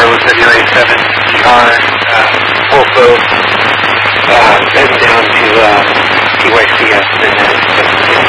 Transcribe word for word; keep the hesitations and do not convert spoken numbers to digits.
was February seventh, E R, uh, also, uh, then down to, uh, T Y C S, and then